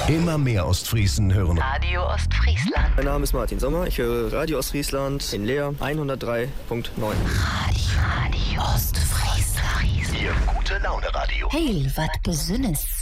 Immer mehr Ostfriesen hören Radio Ostfriesland. Mein Name ist Martin Sommer. Ich höre Radio Ostfriesland in Leer 103.9. Radio Ostfriesland. Ihr gute Laune Radio. Hey, wat besünnes.